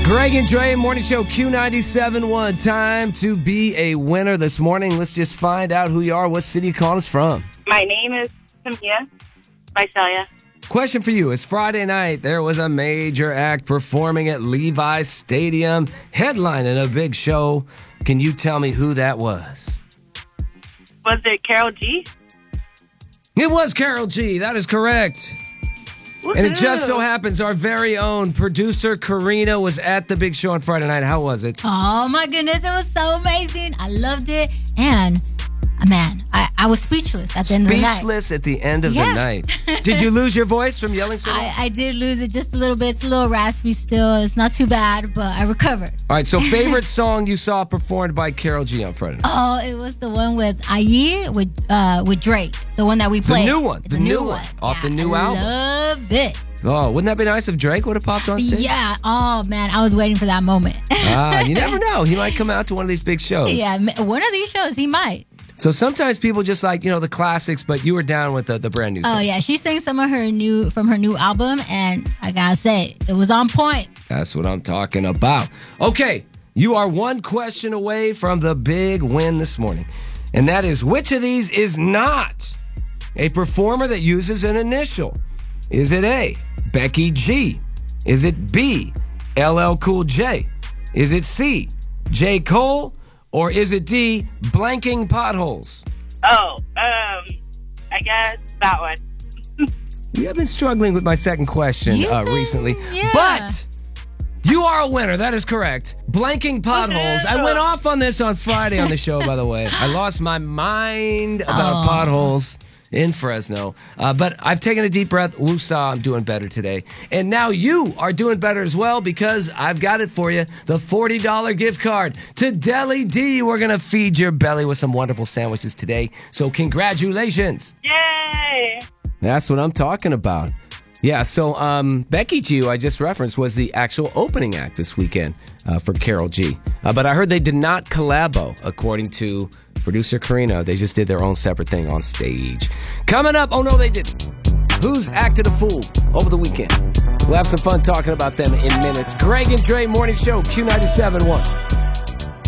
Greg and Dre, Morning Show, Q97.1. Time to be a winner this morning. Let's just find out who you are. What city you calling us from? My name is Tamia Visalia. Question for you. It's Friday night. There was a major act performing at Levi's Stadium, headlining a big show. Can you tell me who that was? Was it Karol G? It was Karol G. That is correct. Woo-hoo. And it just so happens our very own producer Karina was at the big show on Friday night. How was it? Oh my goodness, it was so amazing. I loved it. And man, I was speechless at the end of the night. Speechless at the end of the night. Did you lose your voice from yelling so much? I did lose it just a little bit. It's a little raspy still. It's not too bad, but I recovered. All right, so favorite song you saw performed by Karol G on Friday night? Oh, it was the one with IE with Drake. The one that we played. The new one. The new one. Off the new album. Love it. Oh, wouldn't that be nice if Drake would have popped on stage? Yeah. Oh, man. I was waiting for that moment. You never know. He might come out to one of these big shows. Yeah, one of these shows, he might. So sometimes people just like, the classics, but you were down with the brand new song. Oh, yeah. She sang some of her new album, and I gotta say, it was on point. That's what I'm talking about. Okay, you are one question away from the big win this morning. And that is, which of these is not a performer that uses an initial? Is it A, Becky G? Is it B, LL Cool J? Is it C, J. Cole? Or is it D, blanking potholes? Oh, I guess that one. You have been struggling with my second question recently. Yeah. But you are a winner. That is correct. Blanking potholes. I went off on this on Friday on the show, by the way. I lost my mind about potholes in Fresno. But I've taken a deep breath. Woosah, I'm doing better today. And now you are doing better as well because I've got it for you. The $40 gift card to Deli D. We're going to feed your belly with some wonderful sandwiches today. So congratulations. Yay! That's what I'm talking about. Yeah, so Becky G, who I just referenced, was the actual opening act this weekend for Karol G. But I heard they did not collabo, according to producer Karina. They just did their own separate thing on stage. Coming up, oh no, they didn't. Who's acted a fool over the weekend? We'll have some fun talking about them in minutes. Greg and Dre Morning Show, Q97.1.